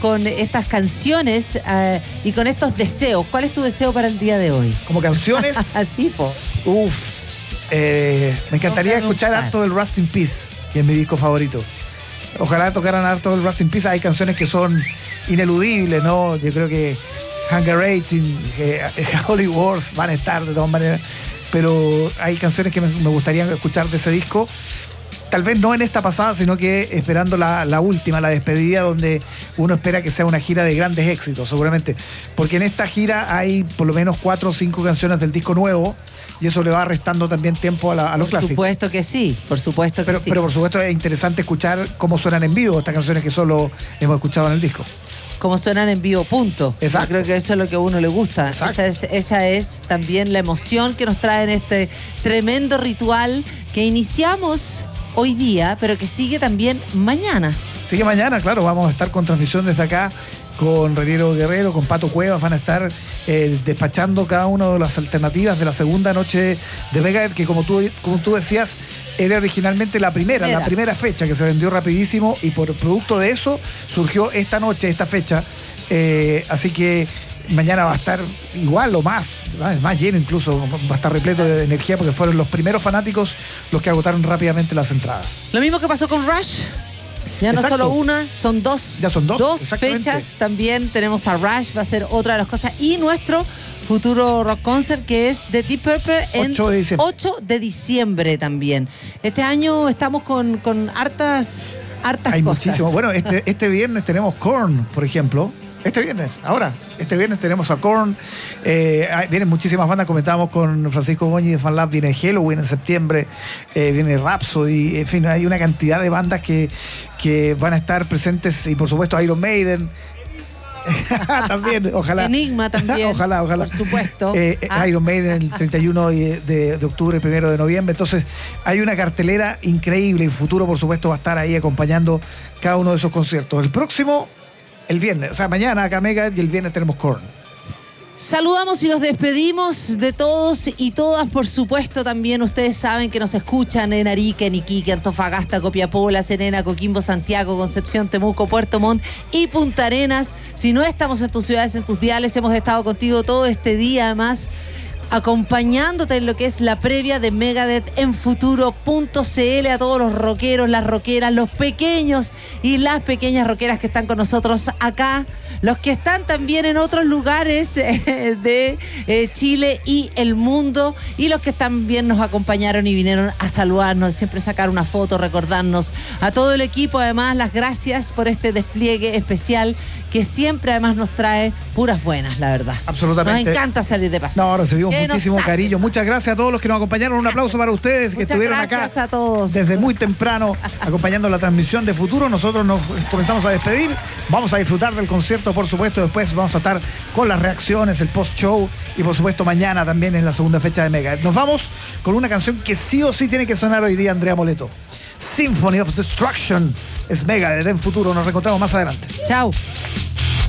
con estas canciones y con estos deseos. ¿Cuál es tu deseo para el día de hoy? Como canciones. Así, po. Me encantaría escuchar harto del Rust in Peace, que es mi disco favorito. Ojalá tocaran harto del Rust in Peace. Hay canciones que son ineludibles, ¿no? Yo creo que Hunger Rating, Holy Wars van a estar de todas maneras. Pero hay canciones que me gustaría escuchar de ese disco. Tal vez no en esta pasada, sino que esperando la última, la despedida, donde uno espera que sea una gira de grandes éxitos, seguramente. Porque en esta gira hay por lo menos 4 o 5 canciones del disco nuevo, y eso le va restando también tiempo a los clásicos. Por supuesto que sí, por supuesto que sí. Pero por supuesto es interesante escuchar cómo suenan en vivo estas canciones que solo hemos escuchado en el disco. Como suenan en vivo, punto. Exacto. Yo creo que eso es lo que a uno le gusta. Esa es también la emoción que nos trae en este tremendo ritual que iniciamos hoy día, pero que sigue también mañana. Sigue mañana, claro, vamos a estar con transmisión desde acá, con Reniero Guerrero, con Pato Cuevas, van a estar despachando cada una de las alternativas de la segunda noche de Megadeth, que como tú decías, era originalmente la primera fecha, que se vendió rapidísimo, y por producto de eso surgió esta noche, esta fecha. Así que mañana va a estar igual o más lleno, incluso va a estar repleto de energía, porque fueron los primeros fanáticos los que agotaron rápidamente las entradas. Lo mismo que pasó con Rush. Ya no solo una, son dos. Ya son dos fechas. También tenemos a Rush, va a ser otra de las cosas. Y nuestro futuro rock concert, que es de Deep Purple en 8 de diciembre también. Este año estamos con hartas Hay cosas. Muchísimo. Bueno, este viernes tenemos Korn, por ejemplo. Este viernes tenemos a Korn. Vienen muchísimas bandas. Comentábamos con Francisco Goñi de FanLab. Viene Halloween en septiembre. Viene Rhapsody. En fin, hay una cantidad de bandas que van a estar presentes. Y por supuesto Iron Maiden. También, ojalá. Enigma también. Ojalá. Por supuesto. Iron Maiden el 31 de octubre, 1 de noviembre. Entonces, hay una cartelera increíble. Y Futuro, por supuesto, va a estar ahí acompañando cada uno de esos conciertos. El próximo, el viernes. O sea, mañana acá Megadeth, y el viernes tenemos Korn. Saludamos y nos despedimos de todos y todas, por supuesto. También ustedes saben que nos escuchan en Arica, en Iquique, Antofagasta, Copiapó, La Serena, Coquimbo, Santiago, Concepción, Temuco, Puerto Montt y Punta Arenas. Si no estamos en tus ciudades, en tus diales, hemos estado contigo todo este día, además, acompañándote en lo que es la previa de Megadeth en Futuro.cl. A todos los rockeros, las rockeras, los pequeños y las pequeñas rockeras que están con nosotros acá, los que están también en otros lugares de Chile y el mundo, y los que también nos acompañaron y vinieron a saludarnos, siempre sacar una foto, recordarnos. A todo el equipo, además, las gracias por este despliegue especial que siempre además nos trae puras buenas, la verdad. Absolutamente. Nos encanta salir de paseo. No, recibimos muchísimo cariño. Muchas gracias a todos los que nos acompañaron. Un aplauso para ustedes que estuvieron acá a todos. Desde muy temprano acompañando la transmisión de Futuro. Nosotros nos comenzamos a despedir. Vamos a disfrutar del concierto, por supuesto. Después vamos a estar con las reacciones, el post-show, y por supuesto mañana también es la segunda fecha de Megadeth. Nos vamos con una canción que sí o sí tiene que sonar hoy día, Andrea Moleto. Symphony of Destruction es Megadeth en Futuro. Nos reencontramos más adelante. Chao.